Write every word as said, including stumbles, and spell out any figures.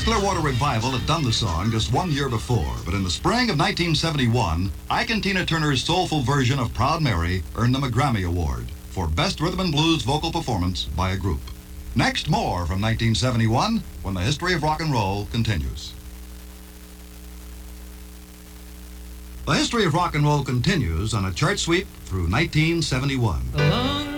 Clearwater Revival had done the song just one year before, but in the spring of nineteen seventy-one, Ike and Tina Turner's soulful version of Proud Mary earned them a Grammy Award for Best Rhythm and Blues Vocal Performance by a Group. Next, more from nineteen seventy-one, when the history of rock and roll continues. The history of rock and roll continues on a chart sweep through nineteen seventy-one. Alone.